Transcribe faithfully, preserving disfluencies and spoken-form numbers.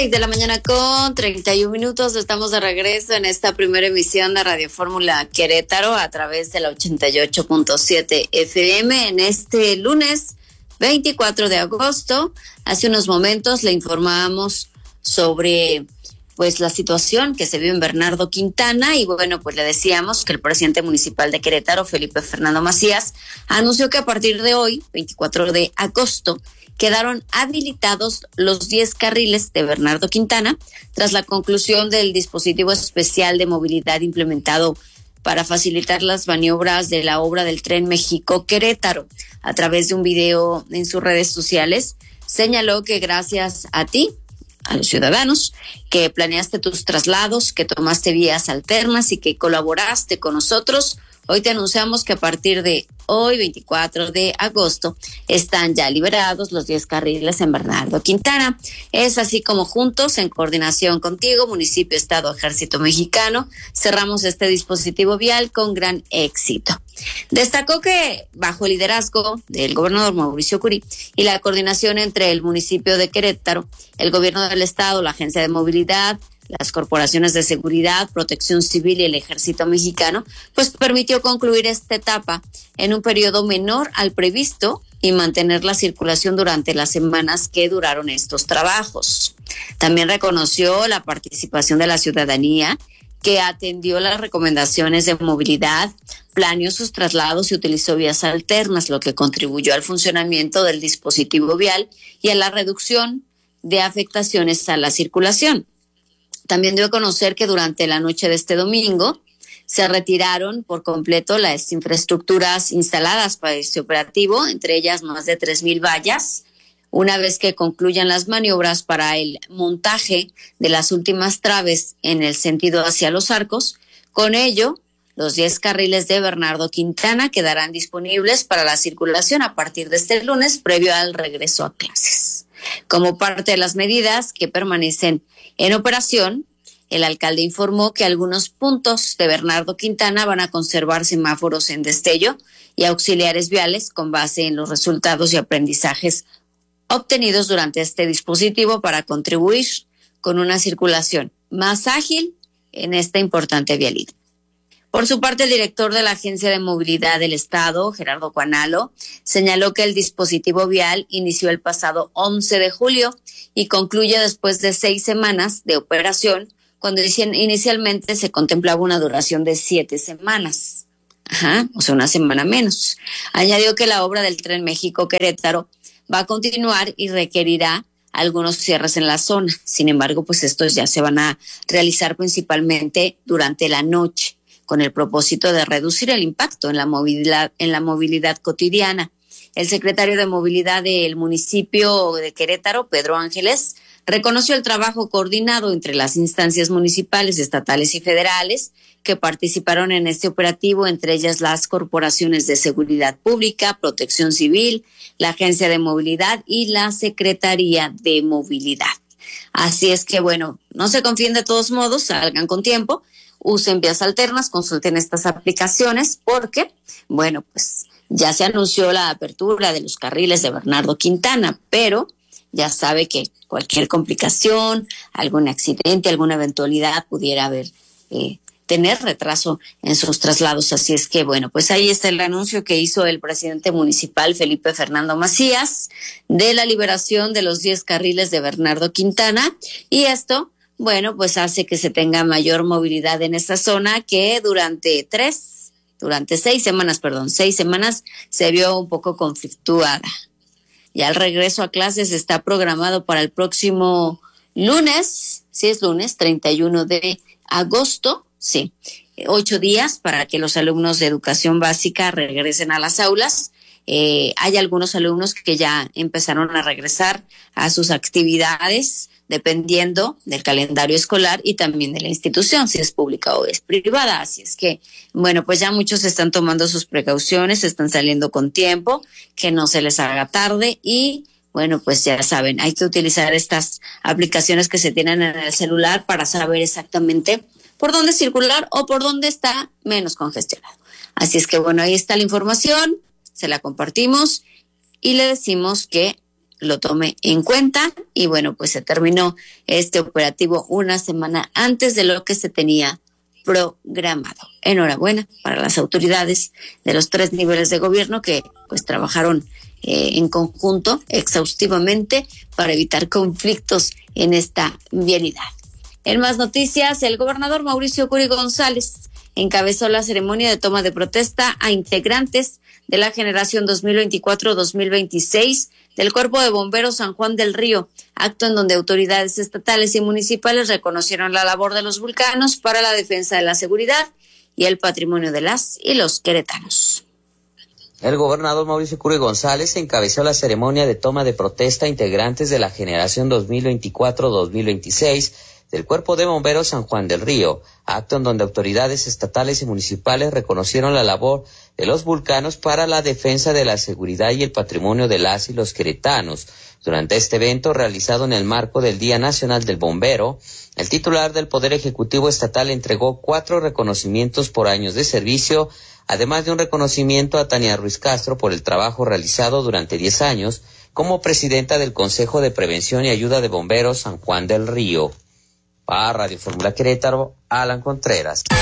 Seis de la mañana con treinta y un minutos. Estamos de regreso en esta primera emisión de Radio Fórmula Querétaro a través de la ochenta y ocho punto siete F M en este lunes veinticuatro de agosto. Hace unos momentos le informábamos sobre pues la situación que se vive en Bernardo Quintana y bueno, pues le decíamos que el presidente municipal de Querétaro, Felipe Fernando Macías, anunció que a partir de hoy, veinticuatro de agosto, quedaron habilitados los diez carriles de Bernardo Quintana tras la conclusión del dispositivo especial de movilidad implementado para facilitar las maniobras de la obra del Tren México-Querétaro. A través de un video en sus redes sociales, señaló que gracias a ti, a los ciudadanos, que planeaste tus traslados, que tomaste vías alternas y que colaboraste con nosotros, hoy te anunciamos que a partir de hoy, veinticuatro de agosto, están ya liberados los diez carriles en Bernardo Quintana. Es así como juntos, en coordinación contigo, municipio, estado, ejército mexicano, cerramos este dispositivo vial con gran éxito. Destacó que bajo el liderazgo del gobernador Mauricio Curi y la coordinación entre el municipio de Querétaro, el gobierno del estado, la agencia de movilidad, las corporaciones de seguridad, protección civil y el ejército mexicano, pues permitió concluir esta etapa en un periodo menor al previsto y mantener la circulación durante las semanas que duraron estos trabajos. También reconoció la participación de la ciudadanía, que atendió las recomendaciones de movilidad, planeó sus traslados y utilizó vías alternas, lo que contribuyó al funcionamiento del dispositivo vial y a la reducción de afectaciones a la circulación. También dio a conocer que durante la noche de este domingo se retiraron por completo las infraestructuras instaladas para este operativo, entre ellas más de tres mil vallas. Una vez que concluyan las maniobras para el montaje de las últimas traves en el sentido hacia los arcos, con ello, los diez carriles de Bernardo Quintana quedarán disponibles para la circulación a partir de este lunes, previo al regreso a clases. Como parte de las medidas que permanecen en operación, el alcalde informó que algunos puntos de Bernardo Quintana van a conservar semáforos en destello y auxiliares viales con base en los resultados y aprendizajes obtenidos durante este dispositivo para contribuir con una circulación más ágil en esta importante vialidad. Por su parte, el director de la Agencia de Movilidad del Estado, Gerardo Cuanalo, señaló que el dispositivo vial inició el pasado once de julio y concluye después de seis semanas de operación, cuando inicialmente se contemplaba una duración de siete semanas. Ajá, o sea, una semana menos. Añadió que la obra del Tren México-Querétaro va a continuar y requerirá algunos cierres en la zona. Sin embargo, pues estos ya se van a realizar principalmente durante la noche, con el propósito de reducir el impacto en la movilidad, en la movilidad cotidiana. El secretario de Movilidad del municipio de Querétaro, Pedro Ángeles, reconoció el trabajo coordinado entre las instancias municipales, estatales y federales que participaron en este operativo, entre ellas las corporaciones de seguridad pública, protección civil, la agencia de movilidad y la Secretaría de Movilidad. Así es que, bueno, no se confíen de todos modos, salgan con tiempo, usen vías alternas, consulten estas aplicaciones porque, bueno, pues ya se anunció la apertura de los carriles de Bernardo Quintana, pero ya sabe que cualquier complicación, algún accidente, alguna eventualidad pudiera haber, eh, tener retraso en sus traslados. Así es que, bueno, pues ahí está el anuncio que hizo el presidente municipal, Felipe Fernando Macías, de la liberación de los diez carriles de Bernardo Quintana, y esto, bueno, pues hace que se tenga mayor movilidad en esta zona que durante tres, durante seis semanas, perdón, seis semanas se vio un poco conflictuada. Ya el regreso a clases está programado para el próximo lunes, si es lunes, treinta y uno de agosto, sí, ocho días para que los alumnos de educación básica regresen a las aulas. Eh, hay algunos alumnos que ya empezaron a regresar a sus actividades dependiendo del calendario escolar y también de la institución, si es pública o es privada. Así es que, bueno, pues ya muchos están tomando sus precauciones, están saliendo con tiempo, que no se les haga tarde y, bueno, pues ya saben, hay que utilizar estas aplicaciones que se tienen en el celular para saber exactamente por dónde circular o por dónde está menos congestionado. Así es que, bueno, ahí está la información, se la compartimos y le decimos que lo tome en cuenta. Y bueno, pues se terminó este operativo una semana antes de lo que se tenía programado. Enhorabuena para las autoridades de los tres niveles de gobierno que pues trabajaron eh, en conjunto exhaustivamente para evitar conflictos en esta vialidad. En más noticias, el gobernador Mauricio Curi González encabezó la ceremonia de toma de protesta a integrantes de la generación dos mil veinticuatro dos mil veintiséis del Cuerpo de Bomberos San Juan del Río, acto en donde autoridades estatales y municipales reconocieron la labor de los vulcanos para la defensa de la seguridad y el patrimonio de las y los queretanos. El gobernador Mauricio Curi González encabezó la ceremonia de toma de protesta a integrantes de la generación dos mil veinticuatro dos mil veintiséis del Cuerpo de Bomberos San Juan del Río, acto en donde autoridades estatales y municipales reconocieron la labor de los vulcanos para la defensa de la seguridad y el patrimonio de las y los queretanos. Durante este evento, realizado en el marco del Día Nacional del Bombero, el titular del Poder Ejecutivo Estatal entregó cuatro reconocimientos por años de servicio, además de un reconocimiento a Tania Ruiz Castro por el trabajo realizado durante diez años como presidenta del Consejo de Prevención y Ayuda de Bomberos San Juan del Río. Para Radio Fórmula Querétaro, Alan Contreras.